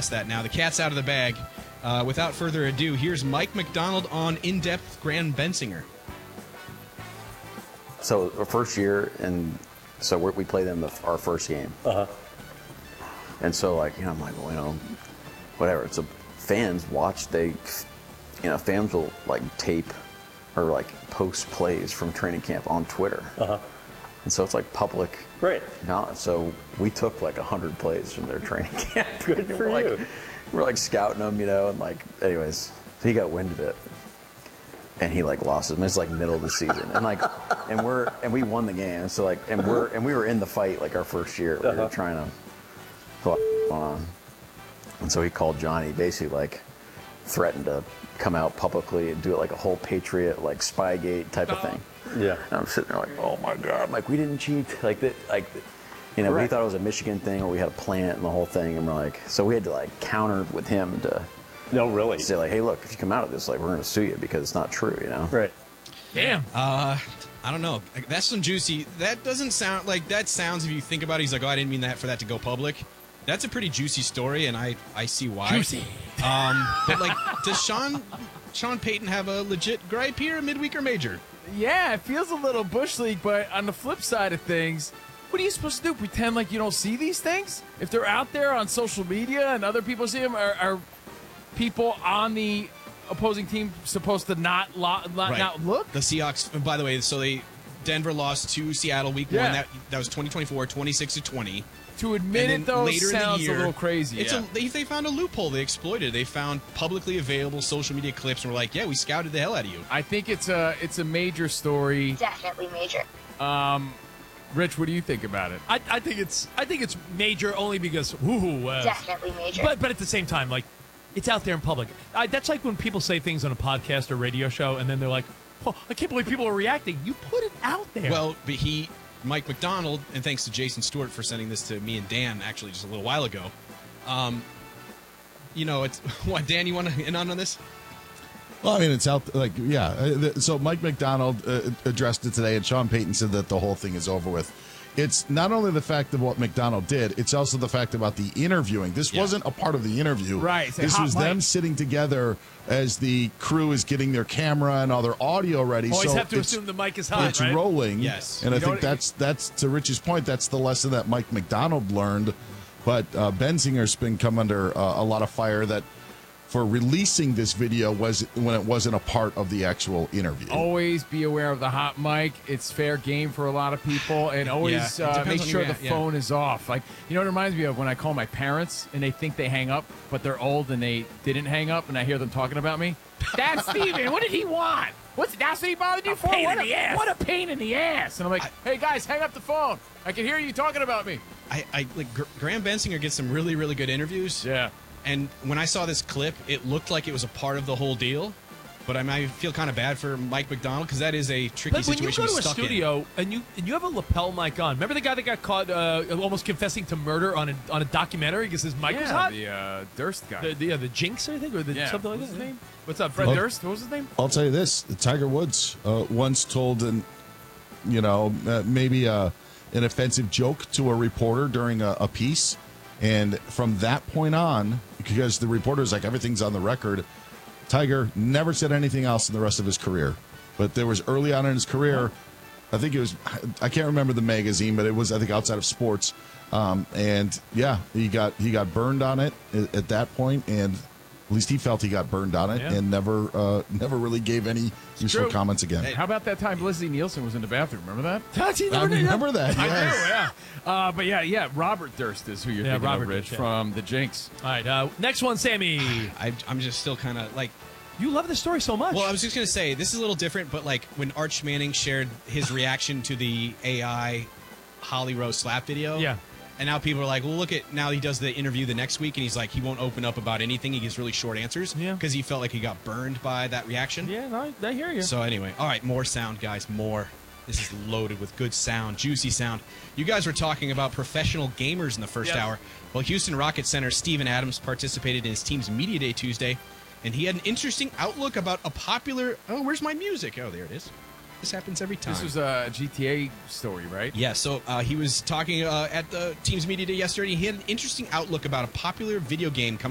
past that now. The cat's out of the bag. Without further ado, here's Mike Macdonald on In-Depth Graham Bensinger. So our first year, and so we played them our first game. And so, like, I'm like, well, whatever. So fans watch. Fans will like tape or like post plays from training camp on Twitter. And so it's like public. Right. So we took like 100 plays from their training camp. Good for you. We're like scouting them, and like, anyways, so he got wind of it. And he like lost him. It's like middle of the season, and like, and we won the game. So like, and we were in the fight like our first year. We were trying to put on, and so he called Johnny, basically like threatened to come out publicly and do it like a whole Patriot like Spygate type of thing. Yeah. And I'm sitting there like, oh my God, I'm like, we didn't cheat, we thought it was a Michigan thing, or we had a plant and the whole thing, and we're like, so we had to like counter with him to. No, really. Say like, hey, look, if you come out of this, like, we're going to sue you because it's not true, Right. Damn. I don't know. That's some juicy. That doesn't sound like that. Sounds, if you think about it, he's like, oh, I didn't mean that for that to go public. That's a pretty juicy story, and I see why. Juicy. But like, does Sean Payton have a legit gripe here, midweek or major? Yeah, it feels a little Bush League, but on the flip side of things, what are you supposed to do? Pretend like you don't see these things? If they're out there on social media and other people see them, are people on the opposing team supposed to not look? The Seahawks, by the way, Denver lost to Seattle week 1. That was 2024, 26-20. To admit it, though, sounds a little crazy. They found a loophole. They exploited. They found publicly available social media clips and were like, yeah, we scouted the hell out of you. I think it's a major story. Definitely major. Rich, what do you think about it? I think it's major only because definitely major. But at the same time, like, it's out there in public. That's like when people say things on a podcast or radio show, and then they're like, oh, I can't believe people are reacting. You put it out there. Well, but Mike Macdonald, and thanks to Jason Stewart for sending this to me and Dan actually just a little while ago. It's what, Dan, you want to in on this? Well, I mean, it's out, like, yeah. So Mike Macdonald addressed it today, and Sean Payton said that the whole thing is over with. It's not only the fact of what Macdonald did, it's also the fact about the interviewing. This wasn't a part of the interview. Right. This was them sitting together as the crew is getting their camera and all their audio ready. Always have to assume the mic is hot, it's rolling. Yes. And I think that's to Rich's point, that's the lesson that Mike Macdonald learned. But Bensinger's been come under a lot of fire that for releasing this video was when it wasn't a part of the actual interview. Always be aware of the hot mic. It's fair game for a lot of people, and always make sure the phone is off. Like, it reminds me of when I call my parents and they think they hang up, but they're old and they didn't hang up, and I hear them talking about me. That's Steven. What did he want? That's what he bothered you for? What a pain in the ass. And I'm like, hey guys, hang up the phone. I can hear you talking about me. Graham Bensinger gets some really, really good interviews. Yeah. And when I saw this clip, it looked like it was a part of the whole deal. But I feel kind of bad for Mike Macdonald because that is a tricky situation. But when you go to a studio and you have a lapel mic on, remember the guy that got caught almost confessing to murder on a documentary because his mic was hot? The Durst guy. The Jinx, I think, or something like that. What's his name? What's up, Fred Durst? What was his name? I'll tell you this: Tiger Woods once told maybe an offensive joke to a reporter during a piece. And from that point on, because the reporter's like, everything's on the record, Tiger never said anything else in the rest of his career. But there was early on in his career, I think it was, I can't remember the magazine, but it was, I think, Outside of Sports. And yeah, he got burned on it at that point, and at least he felt he got burned on it, and never really gave any useful comments again. Hey, how about that time Leslie Nielsen was in the bathroom? Remember that? I remember that. Yes. I do, yeah. But Robert Durst is who you're thinking of, Rich, from the Jinx. All right, next one, Sammy. I'm just still kind of like... You love the story so much. Well, I was just going to say, this is a little different, but like when Arch Manning shared his reaction to the AI Holly Rowe slap video. Yeah. And now people are like, well, look at, now he does the interview the next week, and he's like, he won't open up about anything. He gives really short answers because he felt like he got burned by that reaction. Yeah, no, I hear you. So anyway, all right, more sound, guys, more. This is loaded with good sound, juicy sound. You guys were talking about professional gamers in the first hour. Well, Houston Rockets center Steven Adams participated in his team's Media Day Tuesday, and he had an interesting outlook about a popular... Oh, where's my music? Oh, there it is. This happens every time. This was a GTA story, right? Yeah, so he was talking at the team's media day yesterday. He had an interesting outlook about a popular video game coming